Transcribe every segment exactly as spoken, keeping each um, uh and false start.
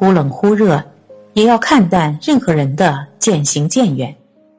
忽冷忽热，也要看淡任何人的渐行渐远。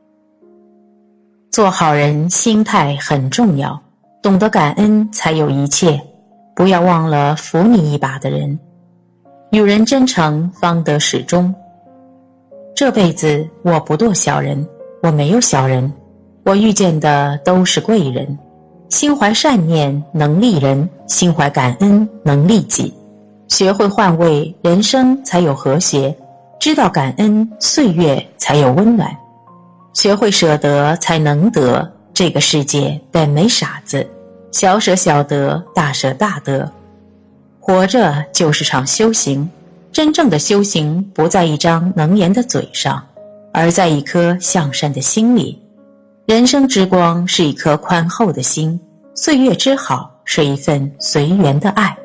做好人心态很重要，懂得感恩才有一切，不要忘了扶你一把的人。与人真诚方得始终。这辈子我不做小人，我没有小人，我遇见的都是贵人。心怀善念能利人，心怀感恩能利己。学会换位，人生才有和谐；知道感恩，岁月才有温暖。学会舍得才能得，这个世界本没傻子，小舍小得，大舍大得。活着就是场修行，真正的修行不在一张能言的嘴上，而在一颗向善的心里。人生之光是一颗宽厚的心，岁月之好是一份随缘的爱。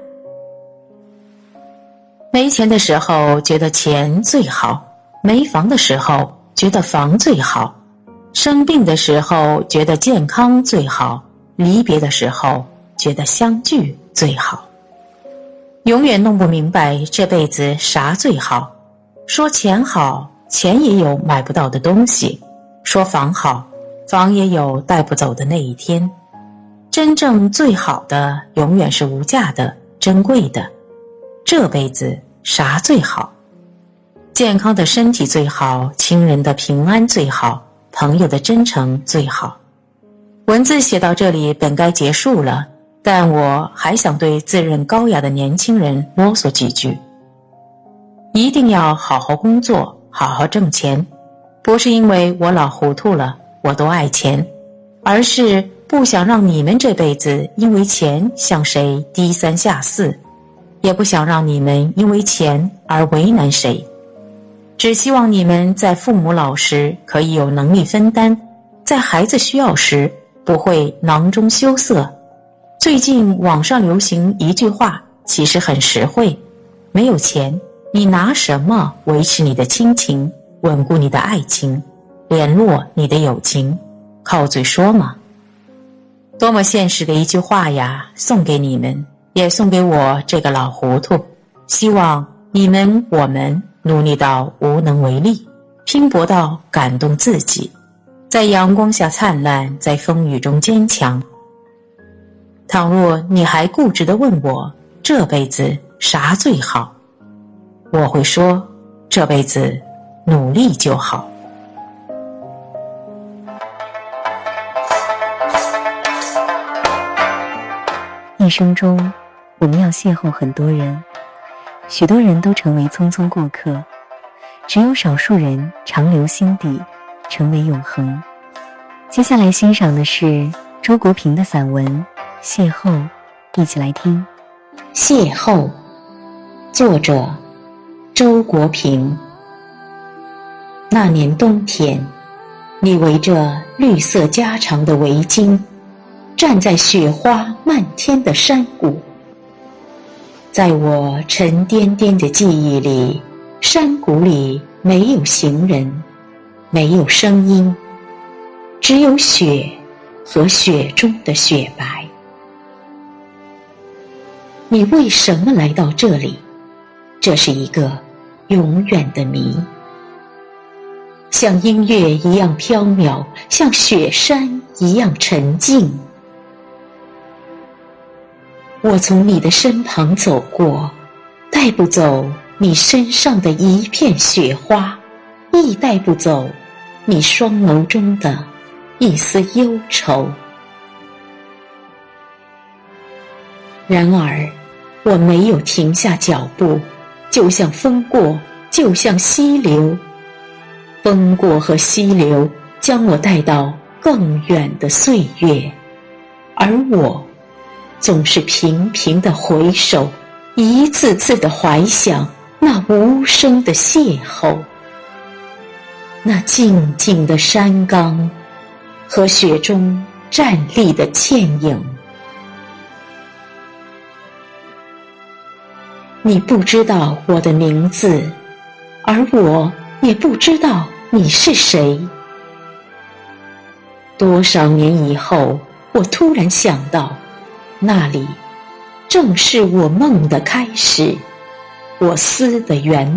没钱的时候觉得钱最好，没房的时候觉得房最好，生病的时候觉得健康最好，离别的时候觉得相聚最好。永远弄不明白这辈子啥最好。说钱好，钱也有买不到的东西；说房好，房也有带不走的那一天。真正最好的永远是无价的、珍贵的。这辈子啥最好？健康的身体最好，亲人的平安最好，朋友的真诚最好。文字写到这里本该结束了，但我还想对自认高雅的年轻人啰嗦几句。一定要好好工作，好好挣钱，不是因为我老糊涂了，我都爱钱，而是不想让你们这辈子因为钱向谁低三下四，也不想让你们因为钱而为难谁。只希望你们在父母老时可以有能力分担，在孩子需要时不会囊中羞涩。最近网上流行一句话，其实很实惠：没有钱，你拿什么维持你的亲情，稳固你的爱情，联络你的友情？靠嘴说嘛。多么现实的一句话呀，送给你们，也送给我这个老糊涂。希望你们我们努力到无能为力，拼搏到感动自己，在阳光下灿烂，在风雨中坚强。倘若你还固执地问我这辈子啥最好，我会说这辈子努力就好。 一生中我们要邂逅很多人，许多人都成为匆匆过客，只有少数人长留心底，成为永恒。接下来欣赏的是周国平的散文《邂逅》，一起来听。 邂逅，作者周国平。那年冬天，你围着绿色加长的围巾，站在雪花漫天的山谷。在我沉甸甸的记忆里，山谷里没有行人，没有声音，只有雪和雪中的雪白。你为什么来到这里？这是一个永远的谜。像音乐一样飘渺，像雪山一样沉静。我从你的身旁走过，带不走你身上的一片雪花，亦带不走你双眸中的一丝忧愁。然而我没有停下脚步，就像风过，就像溪流。风过和溪流将我带到更远的岁月，而我总是频频地回首，一次次地怀想那无声的邂逅，那静静的山岗和雪中站立的倩影。你不知道我的名字，而我也不知道你是谁。多少年以后，我突然想到，那里正是我梦的开始，我思的圆